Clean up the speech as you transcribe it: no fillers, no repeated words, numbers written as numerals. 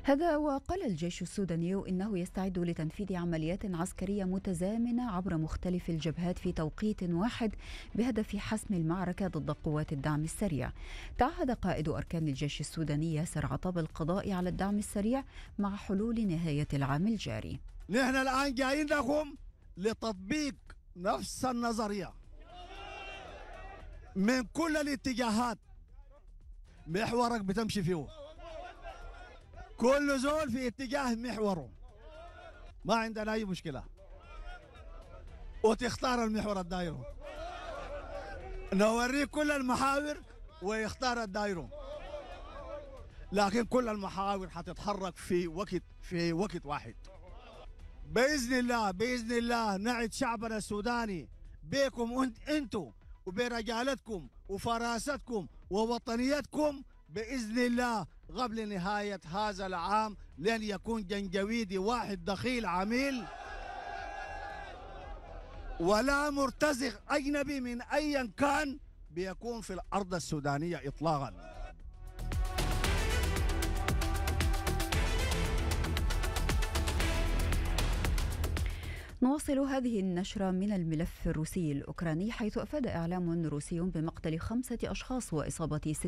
هذا وقال الجيش السوداني إنه يستعد لتنفيذ عمليات عسكرية متزامنة عبر مختلف الجبهات في توقيت واحد بهدف حسم المعركة ضد قوات الدعم السريع. تعهد قائد أركان الجيش السوداني ياسر عطاب القضاء على الدعم السريع مع حلول نهاية العام الجاري. نحن الآن جايين لكم لتطبيق نفس النظرية من كل الاتجاهات. محورك بتمشي فيه، كل زول في اتجاه محوره، ما عندنا أي مشكلة، وتختار المحور الدايره، نوريك كل المحاور ويختار الدايره، لكن كل المحاور حتتحرك في وقت واحد بإذن الله. بإذن الله نعد شعبنا السوداني بكم انتم وبرجالتكم وفراستكم ووطنيتكم بإذن الله قبل نهاية هذا العام، لن يكون جنجويدي واحد دخيل عميل ولا مرتزق أجنبي من أيا كان بيكون في الأرض السودانية إطلاقا. نواصل هذه النشرة من الملف الروسي الأوكراني، حيث أفاد إعلام روسي بمقتل 5 أشخاص وإصابة